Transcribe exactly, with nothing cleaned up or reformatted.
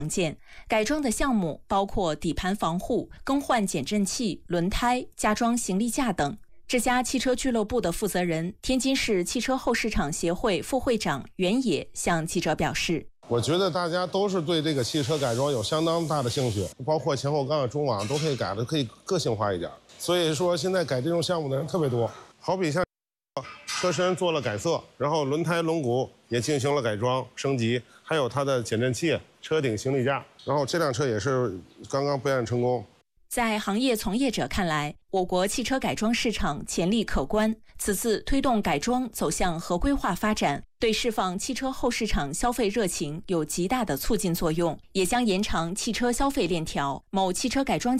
常见。改装的项目包括底盘防护、更换减震器、轮胎、加装行李架等。这家汽车俱乐部的负责人、天津市汽车后市场协会副会长袁野向记者表示：“ 我觉得大家都是对这个汽车改装有相当大的兴趣，包括前后杠、中网都可以改的，可以个性化一点。所以说现在改这种项目的人特别多，好比像车身做了改色，然后轮胎、轮毂也进行了改装升级，还有它的减震器、车顶行李架，然后这辆车也是刚刚备案成功。” 在行业从业者看来，我国汽车改装市场潜力可观。此次推动改装走向合规化发展，对释放汽车后市场消费热情有极大的促进作用，也将延长汽车消费链条。某汽车改装